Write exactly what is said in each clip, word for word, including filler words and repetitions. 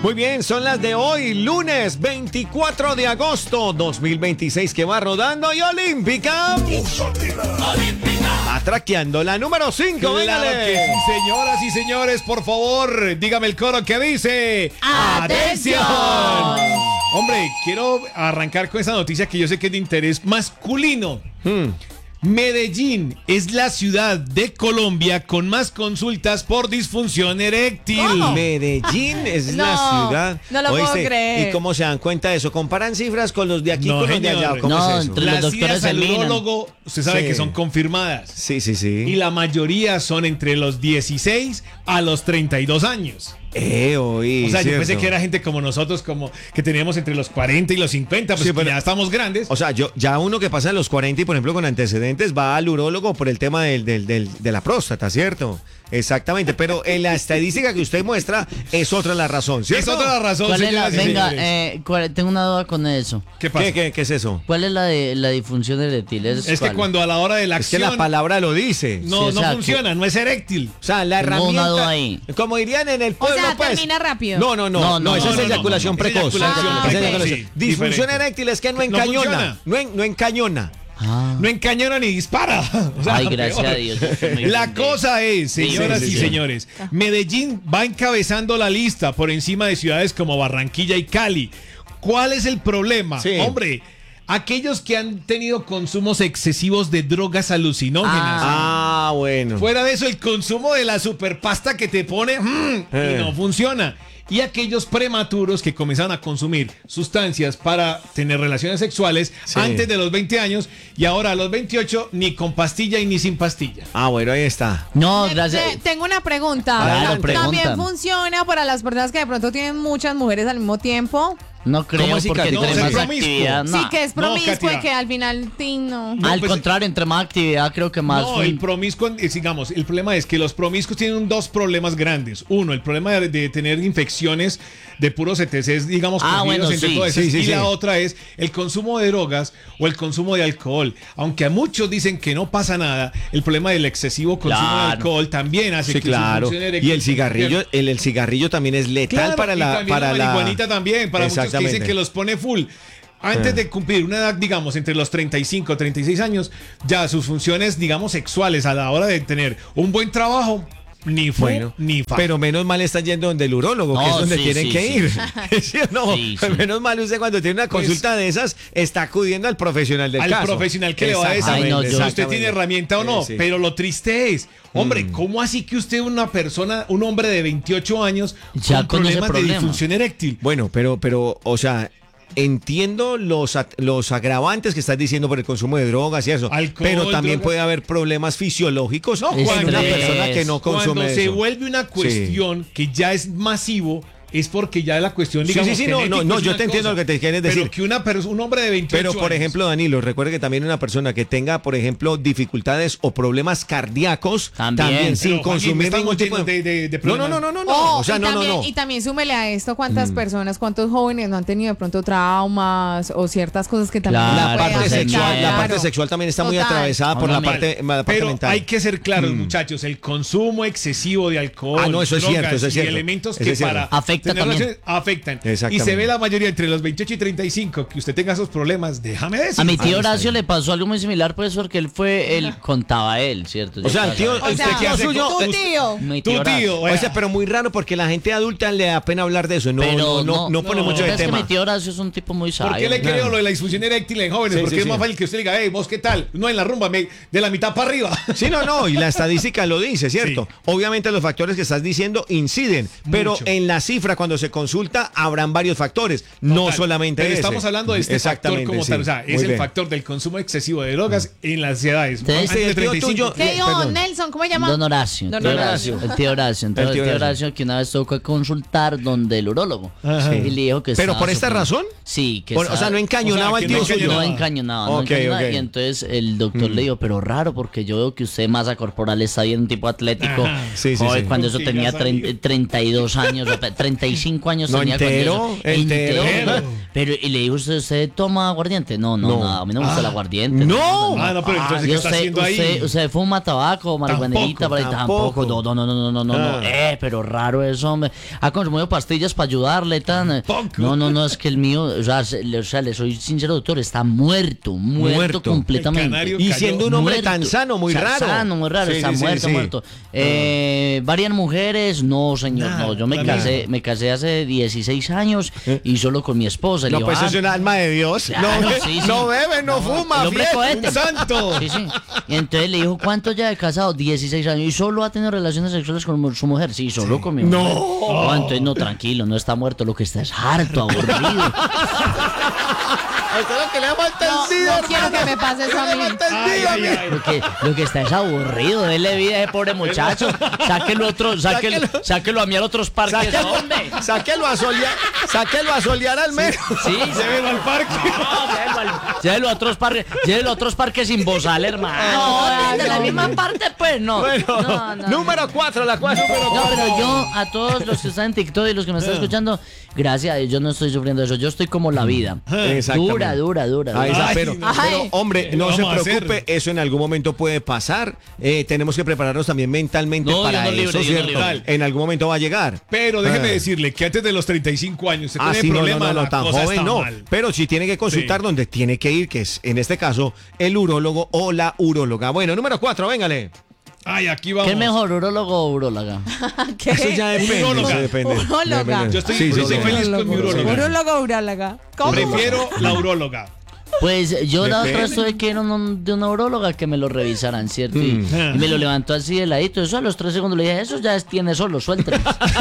Muy bien, son las de hoy, lunes veinticuatro de agosto dos mil veintiséis, que va rodando y Olímpica. Olímpica. Va traqueando la número cinco, Claro véngale. que sí, señoras y señores, por favor, dígame el coro que dice ¡Atención! Hombre, quiero arrancar con esa noticia que yo sé que es de interés masculino. Hmm. Medellín es la ciudad de Colombia con más consultas por disfunción eréctil. ¿Cómo? Medellín es No, la ciudad. no lo puedo ¿Oíste? creer. ¿Y cómo se dan cuenta de eso? ¿Comparan cifras con los de aquí No, con los de señor. allá? ¿Cómo No, es eso? entre- Las los citas doctores al se miran. urólogo, usted sabe Sí. que son confirmadas. Sí, sí, sí. Y la mayoría son entre los dieciséis a los treinta y dos años. Eh, oí, O sea, yo cierto. pensé que era gente como nosotros, como que teníamos entre los cuarenta y los cincuenta, pues Sí, que pero- ya estamos grandes. O sea, yo, ya uno que pasa en los cuarenta y, por ejemplo, con antecedentes, va al urólogo por el tema del, del, del- de la próstata, ¿cierto? Exactamente, pero en la estadística que usted muestra es otra la razón, ¿cierto? Es otra la razón, ¿Cuál es la, señoras y venga, señores. eh, cuál- tengo una duda con eso. ¿Qué pasa? ¿Qué, qué, qué es eso? ¿Cuál es la de la disfunción eréctil? ¿Es, Es que cuál? cuando a la hora de la Es que acción la palabra lo dice. no, Sí, no o sea, funciona, no es eréctil. O sea, la Tengo una herramienta, duda ahí. como dirían en el O pueblo, sea, pues. termina rápido. No, no, no, no, No, no, esa no, es no, eyaculación no, no. precoz. Eyaculación Esa es precoz, eyaculación. sí, Disfunción diferente. eréctil es que no No encañona, funciona. no, en- no encañona. Ah. No encañona ni dispara. O sea, Ay, gracias peor. a Dios, yo soy muy La fan de- cosa es, señoras Sí, sí, y sí. señores, Medellín va encabezando la lista por encima de ciudades como Barranquilla y Cali. ¿Cuál es el problema? Sí. Hombre, aquellos que han tenido consumos excesivos de drogas alucinógenas. Ah, bueno. Fuera de eso, el consumo de la superpasta que te pone mm, Eh. y no funciona. Y aquellos prematuros que comienzan a consumir sustancias para tener relaciones sexuales Sí. antes de los veinte años y ahora a los veintiocho ni con pastilla y ni sin pastilla. Ah, bueno, ahí está. No, Te- gracias. te- Tengo una pregunta. Claro, ¿También preguntan. funciona para las personas que de pronto tienen muchas mujeres al mismo tiempo? No creo así, porque Katy? entre No, más ser promiscuo. actividad, no. Sí, que es No, promiscuo y Katia. que al final, tin, no. No, Al pues, contrario, entre más actividad creo que más. No, fun- el promiscuo, eh, digamos, el problema es que los promiscuos tienen dos problemas grandes. Uno, el problema de, de tener infecciones de puros E T Cs, digamos, Ah, cogidos bueno, entre sí. todo eso. Sí, sí, y sí. la otra es el consumo de drogas o el consumo de alcohol. Aunque a muchos dicen que no pasa nada, el problema del excesivo consumo Claro. de alcohol también hace Sí, que su claro. función eréctil Y el se cigarrillo, pierda. el, el cigarrillo también es letal Claro, para y la, también para la la marihuanita también, para muchos que dicen Exactamente. que los pone full. Antes Ah. de cumplir una edad, digamos, entre los treinta y cinco, treinta y seis años, ya sus funciones, digamos, sexuales a la hora de tener un buen trabajo, ni fue Bueno, ni fa. pero menos mal están yendo donde el urólogo, que No, es donde sí, tienen sí, que sí. ir. ¿Sí o no? Sí, sí. Menos mal usted cuando tiene una Pues, consulta de esas está acudiendo al profesional del al caso. profesional que le va a decir Ay, no, si yo- usted exactamente. tiene herramienta o no. Sí, sí. Pero lo triste es, hombre, Mm. ¿cómo así que usted una persona, un hombre de veintiocho años Ya con con ese problemas de problema. disfunción eréctil? Bueno, pero, pero, o sea, entiendo los, at- los agravantes que estás diciendo por el consumo de drogas y eso, Alcohol, pero también drogas. puede haber problemas fisiológicos No, en cuando- una persona que no Cuando consume se eso. vuelve una cuestión que ya es masivo, es porque ya la cuestión, Sí, digamos, sí, sí, no, genético no, no, es yo una te entiendo cosa. lo que te quieres decir. Pero que una perso- un hombre de veintiocho Pero, por años- ejemplo, Danilo, recuerde que también una persona que tenga, por ejemplo, dificultades o problemas cardíacos, También. también, sin Pero, Joaquín, consumir estamos ningún tipo llenos de- de- de No, no, no, problemas. no, no, no. Oh, o sea, y, no, no, también, no. y también súmele a esto cuántas personas, cuántos jóvenes no han tenido de pronto traumas o ciertas cosas que también Claro, La puede parte afectar, sexual, la claro. parte sexual también está muy Total. atravesada por la Total. parte, la parte Pero mental. hay que ser claros, muchachos, el consumo excesivo de alcohol, Ah, no, eso es drogas cierto, eso es y cierto. elementos Eso que es cierto. para Afecta tener también. relaciones afectan. Y Exactamente. se ve la mayoría entre los veintiocho y treinta y cinco que usted tenga esos problemas, déjame decir. A mi Ahí tío está. Horacio le pasó algo muy similar, pues, porque él fue, él contaba él, ¿cierto? O sea, el tío, O el sea, tío suyo, tu tío. Mi Tu Horacio. tío, o sea, pero muy raro porque la gente adulta le da pena hablar de eso. No, Pero no, no, no pone no. mucho de Es que tema. mi tío Horacio es un tipo muy sabio. ¿Por qué le creo lo de la disfunción eréctil en jóvenes? Sí, Porque sí, es sí. más fácil que usted diga, hey, vos qué tal. No, en la rumba, me- de la mitad para arriba. Sí, no, no, y la estadística lo dice, ¿cierto? Sí. Obviamente los factores que estás diciendo inciden, pero Mucho. en la cifra cuando se consulta habrán varios factores, no Total. solamente Pero ese. estamos hablando de este factor Exactamente, como sí. tal. O sea, es Muy el bien. factor del consumo excesivo de drogas en las edades. Sí. antes Este, de el tío treinta y cinco. tuyo- ¿Qué dijo Perdón. Nelson? ¿Cómo se llama? Don Horacio. Don tío Horacio. El tío Horacio. Entonces, El el tío tío Horacio. Horacio que una vez tuvo que consultar donde el urólogo. Ajá. Y le dijo que ¿Pero estaba por esta sufriendo- razón? Sí, que Por- o estaba- sea, no encañonaba o sea, el que tío no suyo. No encañonaba. encañonaba, no Ok, encañonaba. ok. Y entonces el doctor le dijo, pero raro, porque yo veo que usted masa corporal está bien, un tipo atlético. Ajá. Sí, sí, Joder, sí. cuando eso Porque tenía ya trein- salió. treinta y dos años, o treinta y cinco años No, tenía cuando entero, eso- entero. Pero, y le dijo, ¿usted, usted toma aguardiente? No, no, No. no, a mí no me gusta el Ah. aguardiente. No. Ah, no, pero entonces, Y ¿qué está usted, haciendo ahí? usted, usted fuma tabaco, marihuanerita, por ahí tampoco. tampoco. No, no, no, no, no, no, no. Ah. Eh, pero raro eso, hombre. Ha consumido pastillas para ayudarle, tan. eh. Tampoco. No, no, no, es que el mío, o sea, se- le, o sea, le soy sincero, doctor, está muerto, muerto, Muerto. completamente. El canario Y cayó. siendo un hombre Muerto. tan sano, muy O sea, raro. Sano, muy raro, Sí, está sí, sí, muerto, sí. muerto. Eh, varias mujeres, no, señor, Nada, no. Yo me nada. casé, me casé hace dieciséis años y solo con mi esposa. Le No, digo, pues ah, es un alma de Dios. claro, no, sí, sí. no bebe, no, fuma, el hombre fiel. cohete. ¡Un santo! Sí, sí. Y entonces le dijo, ¿cuánto ya de casado? dieciséis años. ¿Y solo ha tenido relaciones sexuales con su mujer? Sí, solo con mi mujer. No. Entonces, no, tranquilo, no está muerto. Lo que está es harto, aburrido. Esto es lo que le hemos No, entendido, no quiero hermano. que me pase eso a Le mí. hemos entendido, Ay, ay, amigo. ay. Lo que, lo que está es aburrido. Dele vida a ese pobre muchacho. Sáquelo, otro, sáquelo, Sáquelo. sáquelo a mí a otros parques, Sáquelo, hombre. sáquelo a solear, sáquelo a solear al menos. Sí, Llévelo al parque. No, llévelo, al- llévelo a otros parques, llévelo a otros parques sin bozal, hermano. No, No, de la no, misma parte, pues, no. Bueno, No, no, número cuatro, la cuatro. No, pero yo, a todos los que están en TikTok y los que me están escuchando, gracias a Dios, yo no estoy sufriendo eso. Yo estoy como la vida. Exactamente. Dura, dura, dura. Ahí dura. está, Ay, pero, no. pero, Ay. hombre, ¿Qué no se vamos a hacer? preocupe, eso en algún momento puede pasar. Eh, tenemos que prepararnos también mentalmente No, para yo no libre, eso, yo no ¿cierto? libre. En algún momento va a llegar. Pero déjeme Ah. decirle que antes de los treinta y cinco años se Ah, tiene sí, no, no, problema, no, no, la tan cosa joven está no. mal. Pero sí tiene que consultar Sí. donde tiene que ir, que es en este caso el urólogo o la uróloga. Bueno, número cuatro, véngale. Ay, aquí vamos. ¿Qué es mejor, urólogo o uróloga? ¿Qué? Eso ya depende. Uróloga. Eso depende. Uróloga. Depende. Yo estoy- Sí, yo sí, estoy sí. feliz con mi uróloga. Urólogo, uróloga. ¿Cómo? Prefiero la uróloga. Pues yo la Depende. otra estuve que era un- de una uróloga que me lo revisaran, ¿cierto? Y, Mm. y me lo levantó así de ladito. Eso a los tres segundos le dije, eso ya es- tiene solo, suéltelo.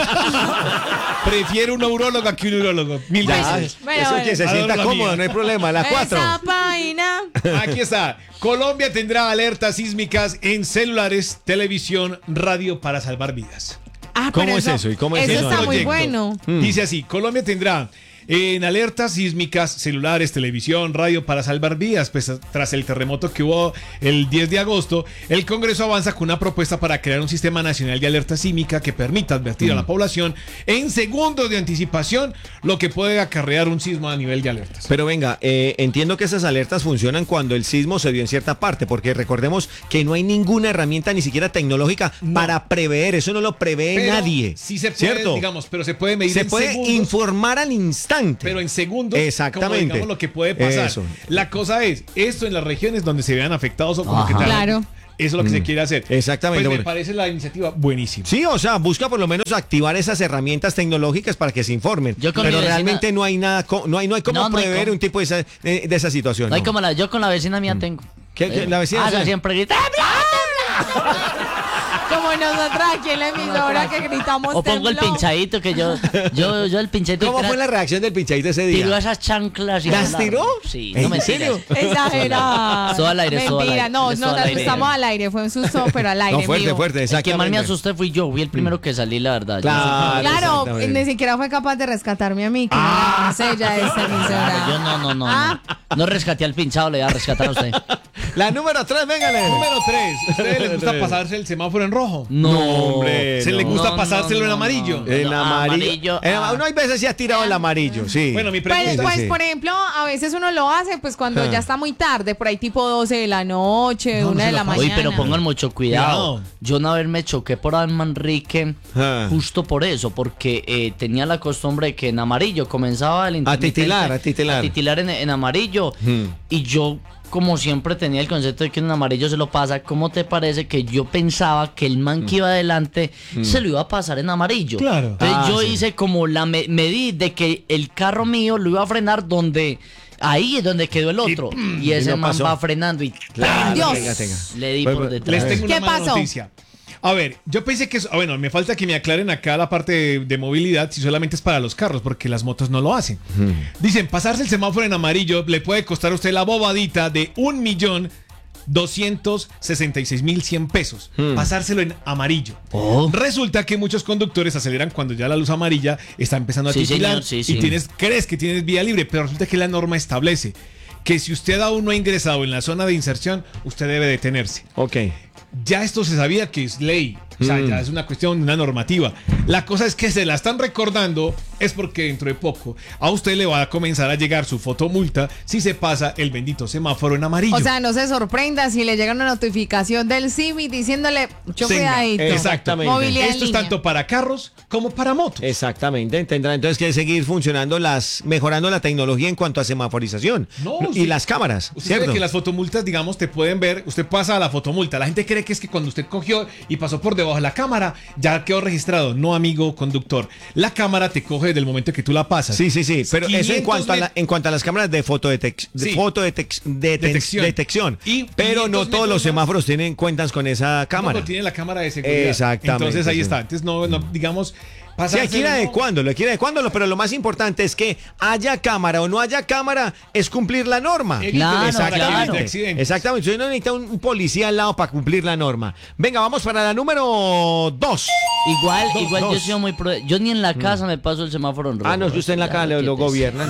Prefiero una uróloga que un urólogo. Mil Ya, veces. Bueno, eso bueno. que se Ahora sienta la cómodo, mía. no hay problema. La cuatro. Esa vaina. Aquí está. Colombia tendrá alertas sísmicas en celulares, televisión, radio para salvar vidas. Ah, ¿Cómo pero es eso? ¿Y cómo es eso eso? está muy Proyecto. bueno. Dice así, Colombia tendrá en alertas sísmicas, celulares, televisión, radio para salvar vidas. Pues tras el terremoto que hubo el diez de agosto, el Congreso avanza con una propuesta para crear un sistema nacional de alerta sísmica que permita advertir a la población en segundos de anticipación lo que puede acarrear un sismo a nivel de alertas. Pero venga, eh, entiendo que esas alertas funcionan cuando el sismo se dio en cierta parte, porque recordemos que no hay ninguna herramienta ni siquiera tecnológica No. para prever, eso no lo prevé Pero nadie. Sí se puede, ¿cierto? digamos, pero se puede medir Se en puede segundos. informar al instante. Pero en segundos, Exactamente. como digamos lo que puede pasar. Eso. La cosa es, esto en las regiones donde se vean afectados o como Ajá. que tal. Claro. Eso es lo que se quiere hacer. Exactamente, Pues me hombre. parece la iniciativa buenísima. Sí, o sea, busca por lo menos activar esas herramientas tecnológicas para que se informen. Yo con Pero mi vecina- realmente no hay nada, co- no hay, no hay cómo No, no hay prever cómo. un tipo de esa, de, de esa situación. No hay no. como la, yo con la vecina mía tengo. ¿Qué- qué- la vecina Ah, hace? ella siempre grita. Como nosotras aquí en la emisora que gritamos O pongo el tembló. pinchadito que yo, yo, yo el pinchadito. ¿Cómo fue la reacción del pinchadito ese día? Tiró esas chanclas y ¿Las volaron. tiró? Sí, ¿En no me serio? Exagerada. Todo al aire, todo al Mentira, aire. no, Es no, todo al nos aire. asustamos al aire. Fue un susto, pero al aire. No, fuerte, vivo. fuerte, El que exactamente. más me asusté fui yo, fui el primero que salí, la verdad. Yo Claro. Claro, exactamente. ni siquiera fue capaz de rescatarme a mí, que ah. no sé, ya de esta emisora. Yo no, no, no. Ah. No, no rescaté al pinchado, le voy a rescatar a usted. La número tres, véngale. Número tres. ¿A ustedes les gusta pasarse el semáforo en rojo? No, hombre. ¿Se le no. gusta No, pasárselo no, en no, amarillo? no. En No, amarillo. amarillo, En- ah. Uno hay veces sí ha tirado el amarillo, sí. Bueno, mi Pues, pregunta pues, sí. por ejemplo, a veces uno lo hace pues cuando Ah. ya está muy tarde, por ahí tipo doce de la noche, No, no una se de la la pase. mañana. Oye, pero pongan mucho cuidado. Cuidado. Yo una vez me choqué por Manrique Ah. justo por eso, porque eh, tenía la costumbre de que en amarillo comenzaba el intermitente titilar, a titilar. a titilar en, en amarillo. Hmm. Y yo, como siempre, tenía el concepto de que en amarillo se lo pasa. ¿Cómo te parece que yo pensaba que el man que iba adelante se lo iba a pasar en amarillo? Claro. Entonces Ah, yo sí. hice como la me- medí de que el carro mío lo iba a frenar donde... Ahí es donde quedó el otro. Y, ese no man pasó. va frenando y Claro, Dios. tenga, tenga. le di Pues, por pues, detrás. Les tengo una ¿Qué mala pasó? noticia. A ver, yo pensé que... eso- ah, bueno, me falta que me aclaren acá la parte de, de movilidad si solamente es para los carros, porque las motos no lo hacen. Dicen, pasarse el semáforo en amarillo le puede costar a usted la bobadita de un millón doscientos sesenta y seis mil cien pesos. Pasárselo en amarillo. Oh. Resulta que muchos conductores aceleran cuando ya la luz amarilla está empezando a Sí, titilar señor, sí, y sí. tienes, crees que tienes vía libre, pero resulta que la norma establece que si usted aún no ha ingresado en la zona de inserción, usted debe detenerse. Ok. ya esto se sabía que es ley. O sea, Mm. ya es una cuestión, una normativa. La cosa es que se la están recordando, es porque dentro de poco a usted le va a comenzar a llegar su fotomulta si se pasa el bendito semáforo en amarillo. O sea, no se sorprenda si le llega una notificación del C I M I diciéndole, mucho Tenga, cuidadito. exactamente. Movilidad en Esto es línea. tanto para carros como para motos. Exactamente, tendrá entonces que seguir funcionando las, mejorando la tecnología en cuanto a semaforización No, y usted- las cámaras, Usted ¿cierto? sabe que las fotomultas, digamos, te pueden ver, usted pasa a la fotomulta, la gente cree que es que cuando usted cogió y pasó por debajo de la cámara, ya quedó registrado. No, amigo conductor. La cámara te coge desde el momento que tú la pasas. Sí, sí, sí, pero eso en quinientos cuanto a la- met- en cuanto a las cámaras de fotodetec de Sí. fotodetec- deten- Detección. detección. Y pero no quinientos todos los metros más. semáforos tienen cuentas con esa cámara. No, tiene la cámara de seguridad. Exactamente, Entonces ahí sí. está. Entonces no, no digamos, Sí, pasarse hay que ir no- adecuándolo, hay que ir adecuándolo, pero lo más importante es que haya cámara o no haya cámara, es cumplir la norma. Evite Claro, Exactamente. claro. accidentes. Exactamente. Usted no necesita un, un policía al lado para cumplir la norma. Venga, vamos para la número dos. Igual, Dos, igual yo dos. he sido muy pro- yo ni en la casa me paso el semáforo en rojo. Ah, no, que usted en la Ya, cara lo, lo quiétese. gobiernan.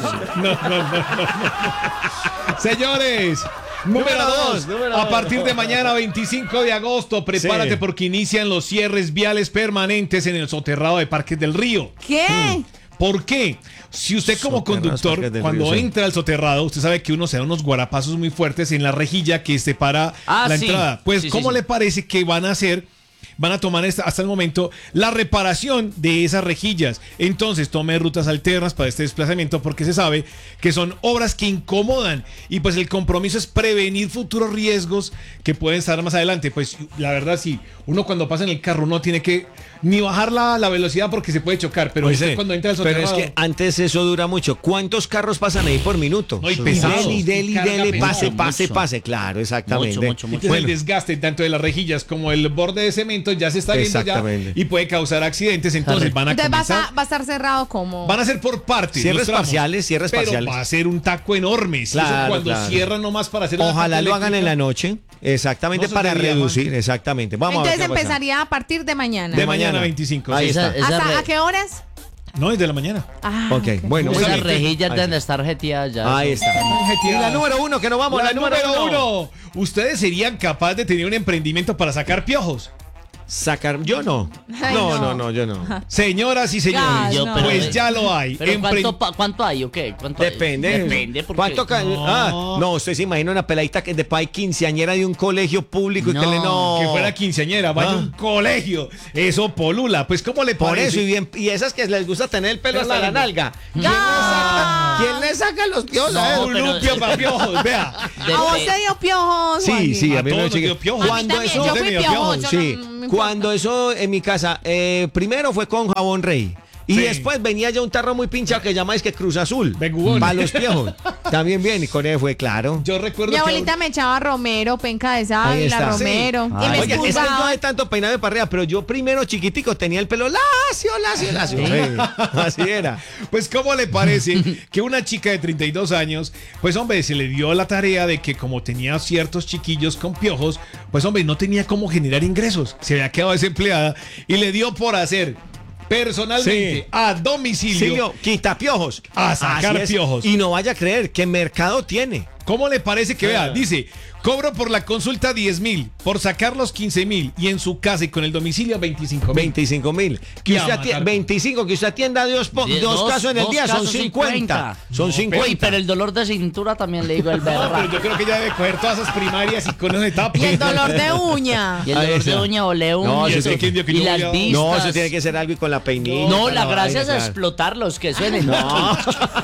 Señores, número Número dos. dos, número A dos. partir de mañana, veinticinco de agosto, prepárate Sí. porque inician los cierres viales permanentes en el soterrado de Parques del Río. ¿Qué? ¿Por qué? Si usted como Soterrados, conductor, Parques del cuando Río, sí. entra al soterrado, usted sabe que uno se da unos guarapazos muy fuertes en la rejilla que separa Ah, la sí. entrada. Pues, Sí, sí, ¿cómo sí. le parece que van a hacer? Van a tomar esta- hasta el momento la reparación de esas rejillas. Entonces tome rutas alternas para este desplazamiento porque se sabe que son obras que incomodan y pues el compromiso es prevenir futuros riesgos que pueden estar más adelante. Pues la verdad sí, uno cuando pasa en el carro no tiene que ni bajar la, la velocidad porque se puede chocar, pero Oye, usted cuando entra al pero soterrado... es que antes eso dura mucho. ¿Cuántos carros pasan ahí por minuto? No, y pesados. Dele, dele, Y carga dele, pesado. pase, pase, Mucho. pase. Claro, exactamente. Mucho, mucho, mucho. Entonces Bueno, el desgaste tanto de las rejillas como el borde de cemento ya se está viendo ya Exactamente. y puede causar accidentes. Entonces van a Entonces va a, comenzar... estar- va a estar cerrado como... Van a ser por partes. Cierres los tramos, parciales, cierres pero parciales. va a ser un taco enorme. Si Claro, eso cuando claro. cierran nomás para hacer la Ojalá parte lo hagan en eléctrica, la noche. Exactamente, No se para debería, reducir. Juan. Exactamente. Vamos a ver Entonces qué va a pasar. empezaría a partir de mañana. De mañana mañana. veinticinco. Ahí sí. está. Esa- esa ¿Hasta re- a qué horas? No, es de la mañana. Ah, Ok, bueno, Esas Esas bueno. rejillas Ahí deben de está. estar jeteadas ya. Ahí eso. está. Y Jeteadas. la número uno, que nos vamos. La, La, número, número uno. uno. ¿Ustedes serían capaces de tener un emprendimiento para sacar piojos? Sacar. Yo no. Ay, no, no. no, no, yo no. Señoras y señores, Gas, Yo, no. pero- pues ya lo hay. Pero Empre- ¿cuánto, pa- ¿cuánto hay o qué? ¿Cuánto hay? Depende. Depende porque... ¿Cuánto ca- No. Ah, no, usted se imagina una peladita que es de pay quinceañera de un colegio público y que No. le no. que fuera quinceañera, vaya a Ah. un colegio. Eso polula. Pues, ¿cómo le Por parece? eso, y bien, y esas que les gusta tener el pelo Pelo hasta la largo. nalga. ¿Quién, ¡Gas! le saca, ¿Quién le saca los piojos No, a él? Un pero- lumpio para piojos, vea. ¿A vos Depe- te dio piojos, Sí, Juanji? sí, A a mí me todos nos chique- dio piojos. A mí Cuando también, eso, yo usted fui me dio piojoso, piojos. yo sí, no- no me cuando importa. eso en mi casa, eh, primero fue con jabón rey. Y Sí. después venía ya un tarro muy pinchado que llamáis que Cruz Azul. Begugón. Para los piojos. También bien, y con él fue claro. Yo recuerdo Mi que... abuelita me echaba romero, penca de Ahí sábila, está. romero. Sí. Y Ay. me Oiga, es que yo expulsaba. de tanto peinarme para arriba, pero yo primero chiquitico tenía el pelo lacio, lacio, lacio. Sí, así era. Pues, ¿cómo le parece que una chica de treinta y dos años, pues, hombre, se le dio la tarea de que como tenía ciertos chiquillos con piojos, pues, hombre, no tenía cómo generar ingresos. Se había quedado desempleada y le dio por hacer personalmente Sí. a domicilio. Silvio, quita piojos. A sacar Así es. piojos. Y no vaya a creer que mercado tiene. ¿Cómo le parece que Ah. vea? Dice, cobro por la consulta diez mil, por sacar los quince mil y en su casa y con el domicilio veinticinco mil. veinticinco mil. Que Y a usted matar. ati- veinticinco, que usted atienda dos, po- Die- dos dos- casos en el dos día, son casos, cincuenta. cincuenta. Son No, cincuenta. Uy, pero el dolor de cintura también le digo el No, pero berra. yo creo que ya debe coger todas esas primarias y con eso se tapa. Y el dolor de uña. Y el Ahí dolor de está. uña o le No, uña. sí, sí, y que yo voy las a- vistas. No, eso tiene que ser algo y con la peinita. No, la no, gracia es vaina, claro. explotarlos, que suenen. No.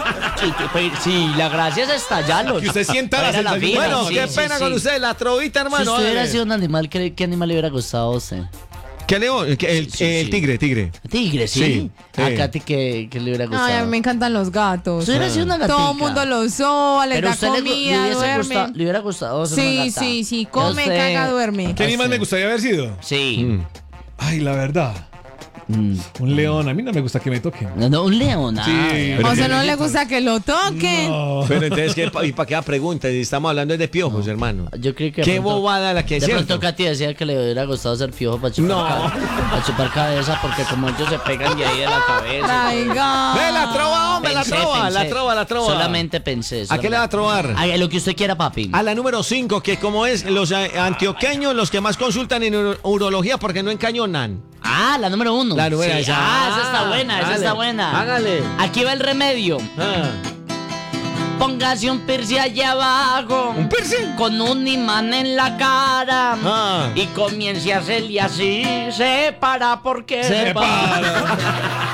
Sí, la gracia es estallarlos. Que usted sienta la Fuera la sensación. vida, Bueno, sí, qué sí, pena sí. con usted, la trovita, Si hermano. usted hubiera dale. sido un animal, ¿qué, qué animal le hubiera gustado a usted? ¿Qué león? El, el- Sí, el sí. tigre, tigre. Tigre, sí. Sí, sí. A Katy, ¿qué, qué le hubiera gustado? Ay, a mí me encantan los gatos. Usted hubiera sido una gatica. Todo el mundo los soba, les Pero da usted le, gu- le comida, hubiese duerme. gustado, le hubiera gustado ser una Sí, gata. sí, sí, ¿Y come, usted? caga, duerme. ¿Qué animal Sí. me gustaría haber sido? Sí. Mm. Ay, la verdad. Mm. Un león, a mí no me gusta que me toquen. No, no, un león. Sí. Ay, O sea, no le gusta que lo toquen. No. Pero entonces, ¿qué, pa- ¿y para qué la pregunta? Si estamos hablando de piojos, hermano. Yo creo que. de Qué pronto- bobada la que es De cierto. pronto Katy decía que le hubiera gustado ser piojo para chupar, No. ca- para chupar cabeza, porque como ellos se pegan de ahí de la cabeza. Traiga. ¡Ve la trova, hombre! La Pensé, trova, la pensé. trova, la trova. Solamente pensé. ¿A qué le va a trobar? A lo que usted quiera, papi. A la número cinco, que como es los eh, antioqueños los que más consultan en uro- urología porque no encañonan. Ah, la número uno. La número Sí. esa. Ah, esa está buena, esa Hágale, está buena. hágale. Aquí va el remedio. Ah. Póngase un piercing allá abajo. ¿Un piercing? Con un imán en la cara. Ah. Y comience a hacerle así. Se para porque Se se para.